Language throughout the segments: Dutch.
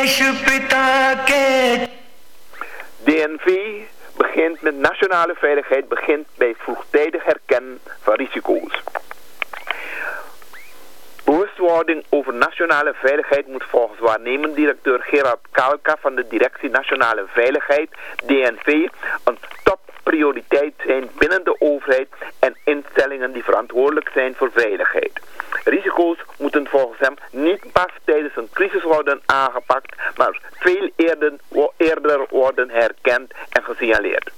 DNV begint met nationale veiligheid, begint bij vroegtijdig herkennen van risico's. Bewustwording over nationale veiligheid moet volgens waarnemend directeur Gerard Kalka van de Directie Nationale Veiligheid, DNV, een topprioriteit zijn binnen de overheid en instellingen die verantwoordelijk zijn voor veiligheid. Risico's moeten volgens hem niet pas tijdens een crisis worden aangepakt, maar veel eerder worden herkend en gesignaleerd.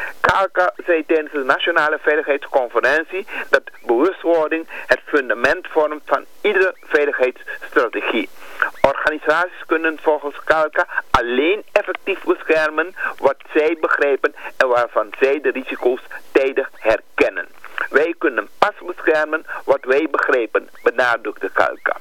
Kalka zei tijdens de Nationale Veiligheidsconferentie dat bewustwording het fundament vormt van iedere veiligheidsstrategie. Organisaties kunnen volgens Kalka alleen effectief beschermen wat zij begrijpen en waarvan zij de risico's tijdig herkennen. Wij kunnen pas beschermen wat wij begrijpen, benadrukte Kalka.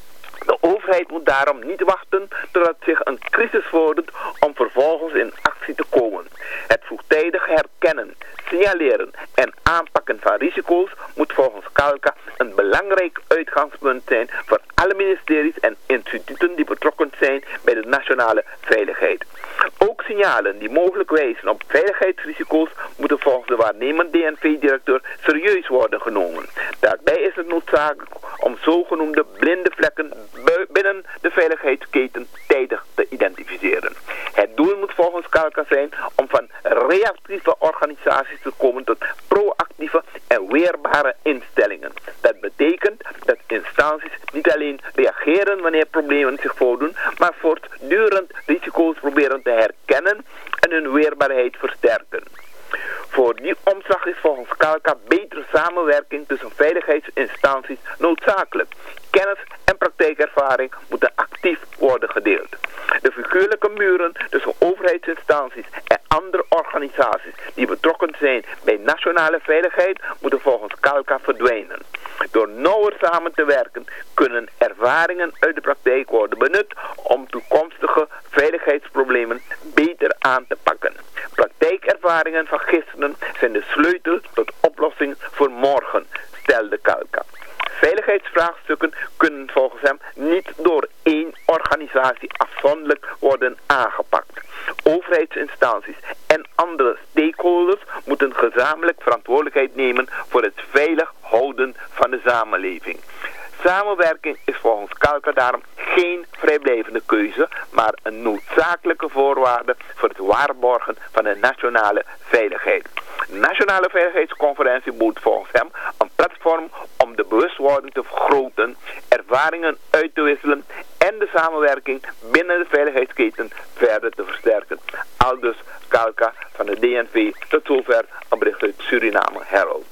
De overheid moet daarom niet wachten totdat zich een crisis voordoet om vervolgens in actie te komen. Het vroegtijdig herkennen, signaleren en aanpakken van risico's moet volgens Kalka een belangrijk uitgangspunt zijn voor alle ministeries en instituten die betrokken zijn bij de nationale veiligheid. Ook signalen die mogelijk wijzen op veiligheidsrisico's moeten volgens de waarnemend DNV-directeur serieus worden genomen. Daarbij is het noodzakelijk om zogenoemde blinde vlekken binnen de veiligheidsketen tijdig te identificeren. Het doel moet volgens Kalka zijn om van reactieve organisaties te komen tot proactieve en weerbare instellingen. Dat betekent dat instanties niet alleen reageren wanneer problemen zich voordoen, maar voortdurend risico's proberen te herkennen en hun weerbaarheid versterken. Voor die omslag is volgens Kalka betere samenwerking tussen veiligheidsinstanties noodzakelijk. Kennis en praktijkervaring moeten actief worden gedeeld. De figuurlijke muren tussen overheidsinstanties en andere organisaties die betrokken zijn bij nationale veiligheid moeten volgens Kalka verdwijnen. Door nauwer samen te werken kunnen ervaringen uit de praktijk worden benut om toekomstige veiligheidsproblemen beter aan te pakken. Praktijkervaringen van gisteren zijn de sleutel tot oplossingen voor morgen, stelde Kalka. Veiligheidsvraagstukken kunnen volgens hem niet door één organisatie afzonderlijk worden aangepakt. Overheidsinstanties en andere stakeholders moeten gezamenlijk verantwoordelijkheid nemen voor het veilig houden van de samenleving. Samenwerking is volgens Kalka daarom geen vrijblijvende keuze, maar een noodzakelijke voorwaarde voor het waarborgen van de nationale veiligheid. De Nationale Veiligheidsconferentie bood volgens hem een platform om de bewustwording te vergroten, ervaringen uit te wisselen en de samenwerking binnen de veiligheidsketen verder te versterken. Aldus Kalka van de DNV. Tot zover een bericht uit Suriname Herald.